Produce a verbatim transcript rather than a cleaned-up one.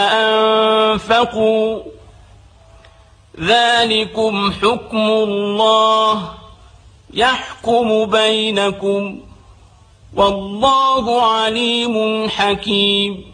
أنفقوا ذلكم حكم الله يحكم بينكم والله عليم حكيم.